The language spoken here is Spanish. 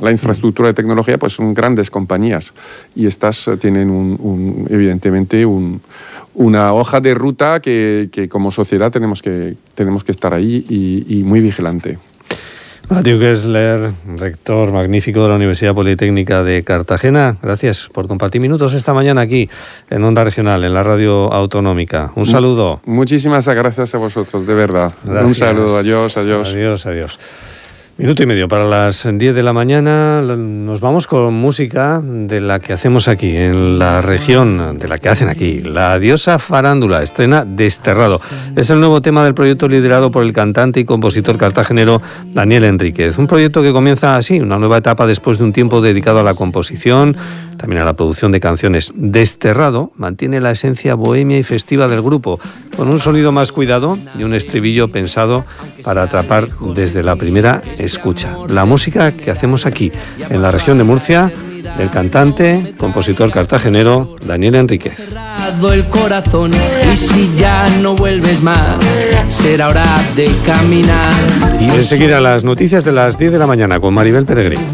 la infraestructura de tecnología, pues son grandes compañías y estas tienen evidentemente una hoja de ruta que como sociedad tenemos que estar ahí y muy vigilante. Mathieu Gessler, rector magnífico de la Universidad Politécnica de Cartagena, gracias por compartir minutos esta mañana aquí en Onda Regional, en la Radio Autonómica. Un saludo. Muchísimas gracias a vosotros, de verdad. Gracias. Un saludo, adiós. Adiós. Minuto y medio para las 10 de la mañana. Nos vamos con música de la que hacemos aquí, en la región, de la que hacen aquí. La diosa farándula estrena Desterrado. Es el nuevo tema del proyecto liderado por el cantante y compositor cartagenero Daniel Enríquez. Un proyecto que comienza así, una nueva etapa después de un tiempo dedicado a la composición, también a la producción de canciones. Desterrado mantiene la esencia bohemia y festiva del grupo, con un sonido más cuidado y un estribillo pensado para atrapar desde la primera escucha. La música que hacemos aquí, en la región de Murcia, del cantante, compositor cartagenero Daniel Enríquez. El corazón, y si ya no vuelves más, será hora de caminar. Enseguida las noticias de las 10 de la mañana con Maribel Peregrín.